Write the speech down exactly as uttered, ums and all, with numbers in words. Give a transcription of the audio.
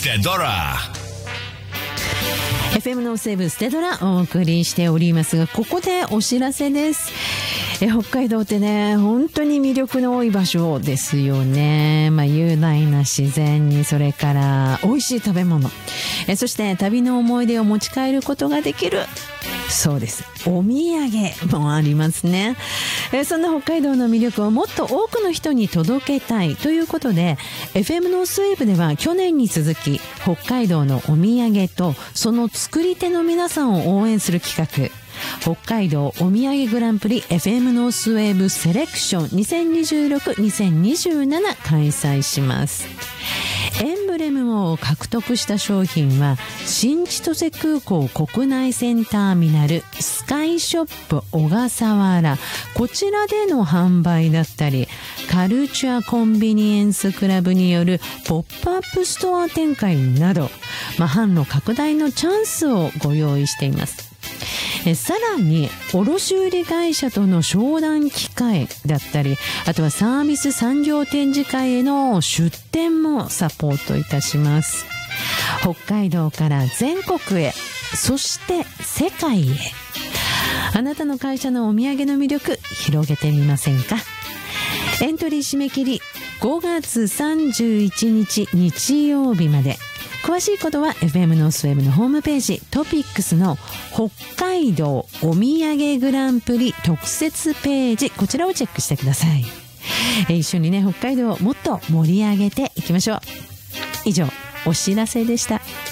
ステドラエフエム ノースウェーブステドラお送りしておりますが、ここでお知らせです。え北海道ってね、本当に魅力の多い場所ですよね。まあ、雄大な自然に、それから美味しい食べ物、えそして旅の思い出を持ち帰ることができる、そうです、お土産もありますね。えそんな北海道の魅力をもっと多くの人に届けたいということで、 エフエム ノースウェーブでは去年に続き北海道のお土産とその作り手の皆さんを応援する企画、北海道お土産グランプリ エフエム ノースウェーブセレクションにせんにじゅうろく にせんにじゅうなな 開催します。エンブレムを獲得した商品は新千歳空港国内線ターミナルスカイショップ小笠原、こちらでの販売だったり、カルチュアコンビニエンスクラブによるポップアップストア展開など、まあ、販路拡大のチャンスをご用意しています。えさらに卸売会社との商談機会だったり、あとはサービス産業展示会への出展もサポートいたします。北海道から全国へ、そして世界へ、あなたの会社のお土産の魅力広げてみませんか。エントリー締め切りごがつさんじゅういちにち日曜日まで。詳しいことは エフエム ノースウェーブのホームページトピックスの北海道お土産グランプリ特設ページ、こちらをチェックしてください。え一緒にね、北海道をもっと盛り上げていきましょう。以上、お知らせでした。